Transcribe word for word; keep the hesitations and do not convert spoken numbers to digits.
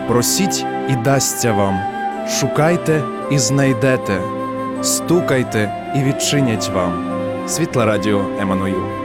Просіть і дасться вам, шукайте і знайдете, стукайте і відчинять вам. Світле Радіо Еммануїл.